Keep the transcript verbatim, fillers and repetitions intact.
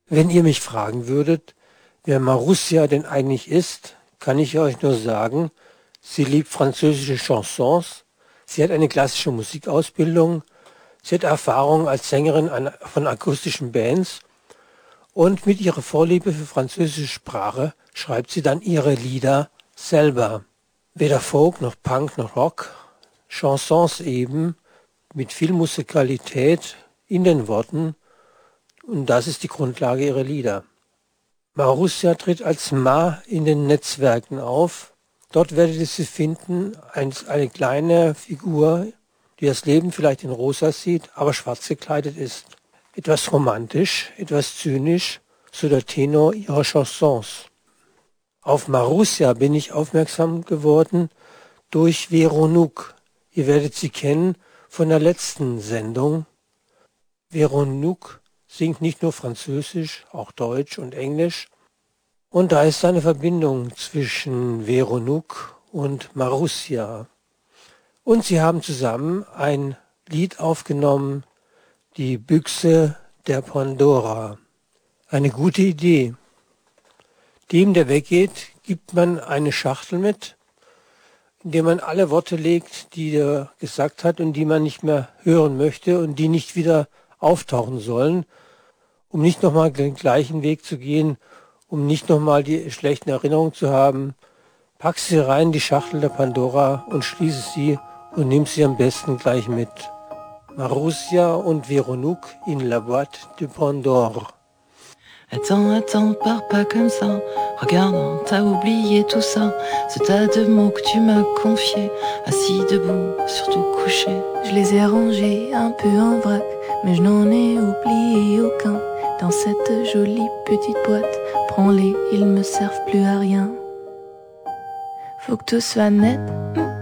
Wenn ihr mich fragen würdet, wer Marussia denn eigentlich ist, kann ich euch nur sagen, sie liebt französische Chansons, sie hat eine klassische Musikausbildung, sie hat Erfahrung als Sängerin von akustischen Bands und mit ihrer Vorliebe für französische Sprache schreibt sie dann ihre Lieder selber. Weder Folk noch Punk noch Rock, Chansons eben mit viel Musikalität in den Worten, und das ist die Grundlage ihrer Lieder. Marussia tritt als Ma in den Netzwerken auf. Dort werdet ihr sie finden, eine kleine Figur, die das Leben vielleicht in rosa sieht, aber schwarz gekleidet ist. Etwas romantisch, etwas zynisch, so der Tenor ihrer Chansons. Auf Marussia bin ich aufmerksam geworden durch Veronique. Ihr werdet sie kennen von der letzten Sendung. Veronique singt nicht nur Französisch, auch Deutsch und Englisch. Und da ist eine Verbindung zwischen Veronique und Marussia. Und sie haben zusammen ein Lied aufgenommen, die Büchse der Pandora. Eine gute Idee. Dem, der weggeht, gibt man eine Schachtel mit, in der man alle Worte legt, die er gesagt hat und die man nicht mehr hören möchte und die nicht wieder auftauchen sollen, um nicht nochmal den gleichen Weg zu gehen, um nicht nochmal die schlechten Erinnerungen zu haben. Pack sie rein, die Schachtel der Pandora, und schließe sie und nimm sie am besten gleich mit. Marussia und Veronique in La Boîte de Pandore. Attends, attends, pars pas comme ça. Regarde, hein, t'as oublié tout ça. Ce tas de mots que tu m'as confiés. Assis debout, surtout couché. Je les ai rangés un peu en vrac, mais je n'en ai oublié aucun. Dans cette jolie petite boîte, prends-les, ils me servent plus à rien. Faut que tout soit net.